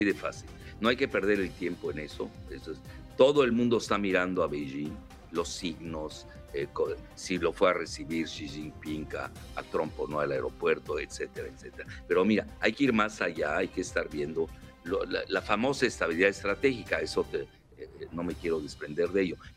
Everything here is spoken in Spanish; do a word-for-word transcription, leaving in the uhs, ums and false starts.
de fácil. No hay que perder el tiempo en eso. Eso es, todo el mundo está mirando a Beijing, los signos, eh, si lo fue a recibir Xi Jinping a, a Trump o no al aeropuerto, etcétera, etcétera. Pero mira, hay que ir más allá, hay que estar viendo lo, la, la, famosa estabilidad estratégica, eso te, eh, no me quiero desprender de ello.